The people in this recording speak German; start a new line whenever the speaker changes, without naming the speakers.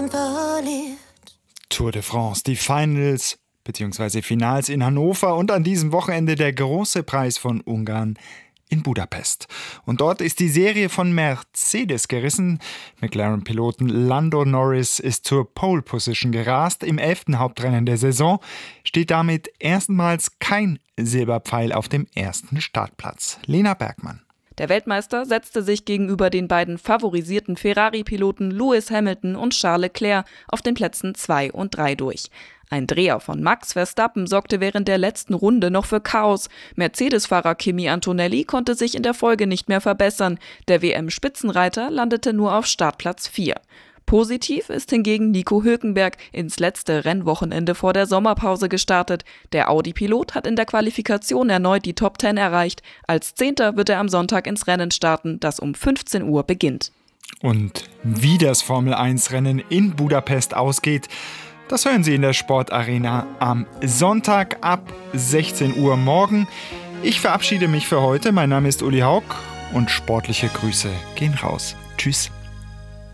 verliert.
Tour de France, die Finals bzw. Finals in Hannover und an diesem Wochenende der große Preis von Ungarn in Budapest. Und dort ist die Serie von Mercedes gerissen. McLaren-Piloten Lando Norris ist zur Pole Position gerast. Im 11. Hauptrennen der Saison steht damit erstmals kein Silberpfeil auf dem ersten Startplatz. Lena Bergmann.
Der Weltmeister setzte sich gegenüber den beiden favorisierten Ferrari-Piloten Lewis Hamilton und Charles Leclerc auf den Plätzen 2 und 3 durch. Ein Dreher von Max Verstappen sorgte während der letzten Runde noch für Chaos. Mercedes-Fahrer Kimi Antonelli konnte sich in der Folge nicht mehr verbessern. Der WM-Spitzenreiter landete nur auf Startplatz 4. Positiv ist hingegen Nico Hülkenberg ins letzte Rennwochenende vor der Sommerpause gestartet. Der Audi-Pilot hat in der Qualifikation erneut die Top 10 erreicht. Als 10. wird er am Sonntag ins Rennen starten, das um 15 Uhr beginnt.
Und wie das Formel-1-Rennen in Budapest ausgeht, das hören Sie in der Sportarena am Sonntag ab 16 Uhr morgen. Ich verabschiede mich für heute. Mein Name ist Uli Haug und sportliche Grüße gehen raus. Tschüss.